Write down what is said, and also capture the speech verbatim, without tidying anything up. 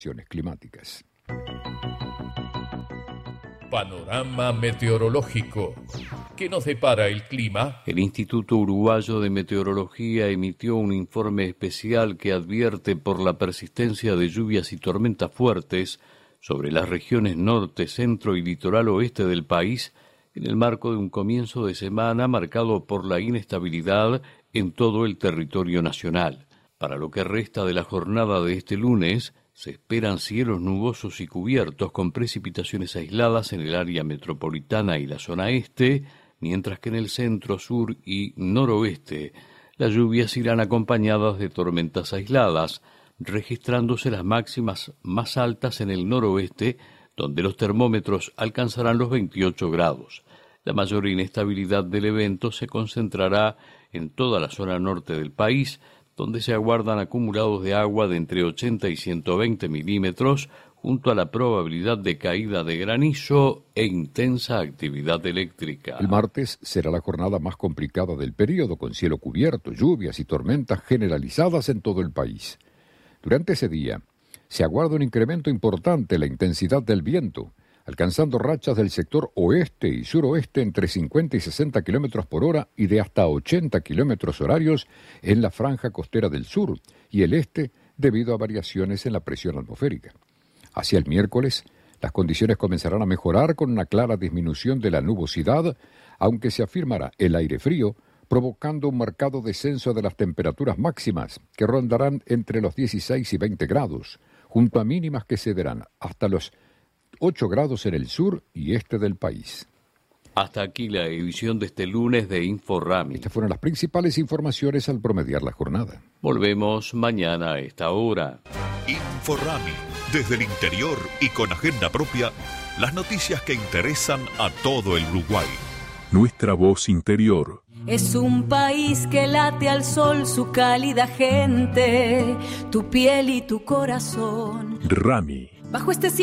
climáticas. Panorama meteorológico. ¿Qué nos depara el clima? El Instituto Uruguayo de Meteorología emitió un informe especial que advierte por la persistencia de lluvias y tormentas fuertes sobre las regiones norte, centro y litoral oeste del país en el marco de un comienzo de semana marcado por la inestabilidad en todo el territorio nacional. Para lo que resta de la jornada de este lunes, se esperan cielos nubosos y cubiertos con precipitaciones aisladas en el área metropolitana y la zona este, mientras que en el centro, sur y noroeste las lluvias irán acompañadas de tormentas aisladas, registrándose las máximas más altas en el noroeste, donde los termómetros alcanzarán los veintiocho grados. La mayor inestabilidad del evento se concentrará en toda la zona norte del país, donde se aguardan acumulados de agua de entre ochenta y ciento veinte milímetros, junto a la probabilidad de caída de granizo e intensa actividad eléctrica. El martes será la jornada más complicada del periodo, con cielo cubierto, lluvias y tormentas generalizadas en todo el país. Durante ese día, se aguarda un incremento importante en la intensidad del viento, alcanzando rachas del sector oeste y suroeste entre cincuenta y sesenta kilómetros por hora y de hasta ochenta kilómetros horarios en la franja costera del sur y el este debido a variaciones en la presión atmosférica. Hacia el miércoles, las condiciones comenzarán a mejorar con una clara disminución de la nubosidad, aunque se afirmará el aire frío, provocando un marcado descenso de las temperaturas máximas, que rondarán entre los dieciséis y veinte grados, junto a mínimas que cederán hasta los ocho grados en el sur y este del país. Hasta aquí la edición de este lunes de InfoRami. Estas fueron las principales informaciones al promediar la jornada. Volvemos mañana a esta hora. InfoRami, desde el interior y con agenda propia, las noticias que interesan a todo el Uruguay. Nuestra voz interior. Es un país que late al sol su cálida gente, tu piel y tu corazón. Rami. Bajo este cielo